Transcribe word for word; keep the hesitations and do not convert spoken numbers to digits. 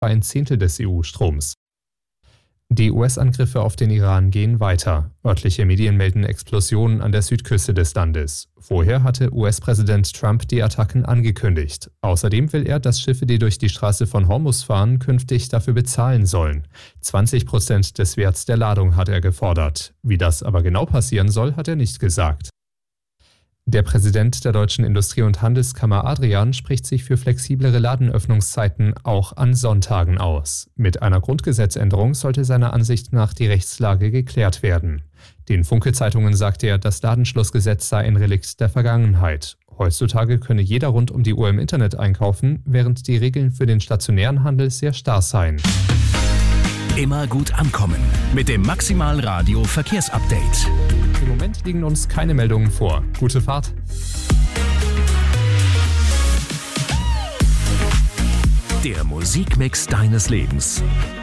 ein Zehntel des E U-Stroms. Die U S-Angriffe auf den Iran gehen weiter. Örtliche Medien melden Explosionen an der Südküste des Landes. Vorher hatte U S-Präsident Trump die Attacken angekündigt. Außerdem will er, dass Schiffe, die durch die Straße von Hormuz fahren, künftig dafür bezahlen sollen. zwanzig Prozent des Werts der Ladung hat er gefordert. Wie das aber genau passieren soll, hat er nicht gesagt. Der Präsident der Deutschen Industrie- und Handelskammer Adrian spricht sich für flexiblere Ladenöffnungszeiten auch an Sonntagen aus. Mit einer Grundgesetzänderung sollte seiner Ansicht nach die Rechtslage geklärt werden. Den Funke-Zeitungen sagte er, das Ladenschlussgesetz sei ein Relikt der Vergangenheit. Heutzutage könne jeder rund um die Uhr im Internet einkaufen, während die Regeln für den stationären Handel sehr starr seien. Immer gut ankommen mit dem Maximal Radio Verkehrsupdate. Im Moment liegen uns keine Meldungen vor. Gute Fahrt. Der Musikmix deines Lebens.